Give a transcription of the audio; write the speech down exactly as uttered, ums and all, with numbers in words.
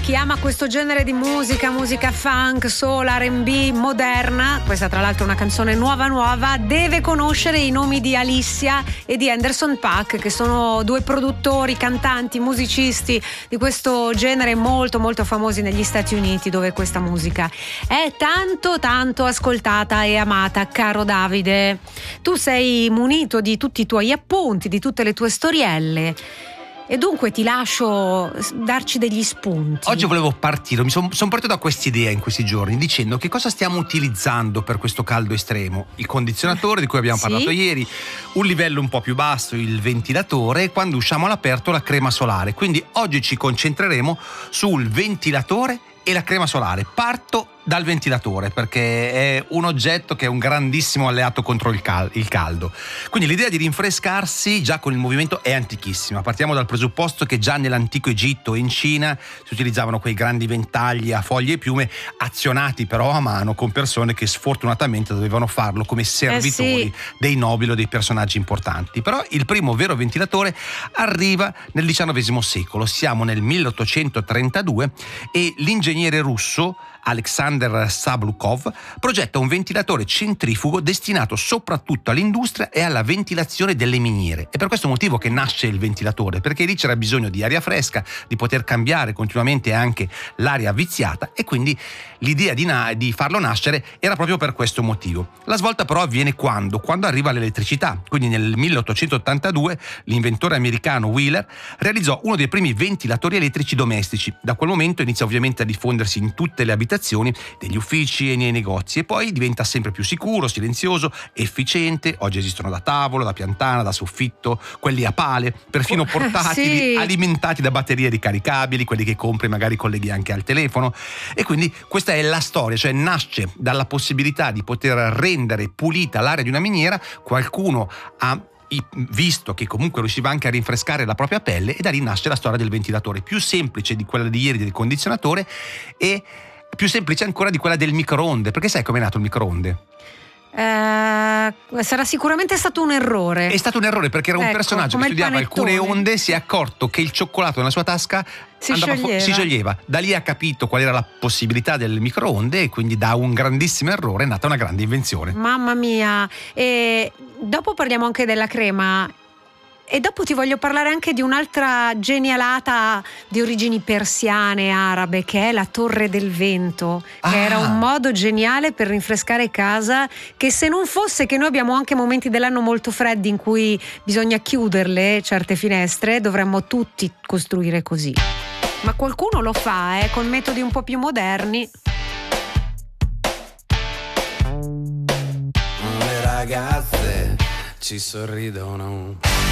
Chi ama questo genere di musica, musica funk, soul, R and B moderna, questa tra l'altro è una canzone nuova nuova, deve conoscere i nomi di Alicia e di Anderson .Paak, che sono due produttori, cantanti, musicisti di questo genere molto molto famosi negli Stati Uniti, dove questa musica è tanto tanto ascoltata e amata. Caro Davide, tu sei munito di tutti i tuoi appunti, di tutte le tue storielle, e dunque ti lascio darci degli spunti. Oggi volevo partire, mi sono son partito da quest'idea in questi giorni, dicendo che cosa stiamo utilizzando per questo caldo estremo. Il condizionatore, di cui abbiamo Sì. parlato ieri, un livello un po' più basso, il ventilatore, e quando usciamo all'aperto la crema solare. Quindi oggi ci concentreremo sul ventilatore e la crema solare. Parto dal ventilatore, perché è un oggetto che è un grandissimo alleato contro il, cal- il caldo. Quindi l'idea di rinfrescarsi già con il movimento è antichissima. Partiamo dal presupposto che già nell'antico Egitto e in Cina si utilizzavano quei grandi ventagli a foglie e piume, azionati però a mano, con persone che sfortunatamente dovevano farlo come servitori Eh sì. dei nobili o dei personaggi importanti. Però il primo vero ventilatore arriva nel diciannovesimo secolo. Siamo nel milleottocentotrentadue e l'ingegnere russo Alexander Sablukov progetta un ventilatore centrifugo destinato soprattutto all'industria e alla ventilazione delle miniere. È per questo motivo che nasce il ventilatore, perché lì c'era bisogno di aria fresca, di poter cambiare continuamente anche l'aria viziata, e quindi l'idea di, na- di farlo nascere era proprio per questo motivo. La svolta però avviene quando? Quando arriva l'elettricità. Quindi nel milleottocentottantadue l'inventore americano Wheeler realizzò uno dei primi ventilatori elettrici domestici. Da quel momento inizia ovviamente a diffondersi in tutte le abitazioni, degli uffici e nei negozi, e poi diventa sempre più sicuro, silenzioso, efficiente. Oggi esistono da tavolo, da piantana, da soffitto, quelli a pale, perfino portatili, Sì. alimentati da batterie ricaricabili, quelli che compri magari colleghi anche al telefono. E quindi questa è la storia, cioè nasce dalla possibilità di poter rendere pulita l'aria di una miniera. Qualcuno ha visto che comunque riusciva anche a rinfrescare la propria pelle, e da lì nasce la storia del ventilatore, più semplice di quella di ieri del condizionatore e più semplice ancora di quella del microonde. Perché sai com'è nato il microonde? Eh, sarà sicuramente stato un errore. È stato un errore, perché era un Ecco, personaggio che come il studiava panettone. alcune onde, si è accorto che il cioccolato nella sua tasca Si andava fu- scioglieva. si scioglieva. Da lì ha capito qual era la possibilità del microonde, e quindi da un grandissimo errore è nata una grande invenzione. Mamma mia. E dopo parliamo anche della crema. E dopo ti voglio parlare anche di un'altra genialata di origini persiane, arabe, che è la Torre del Vento, che Ah. era un modo geniale per rinfrescare casa, che se non fosse che noi abbiamo anche momenti dell'anno molto freddi in cui bisogna chiuderle certe finestre, dovremmo tutti costruire così. Ma qualcuno lo fa, eh, con metodi un po' più moderni. Le ragazze ci sorridono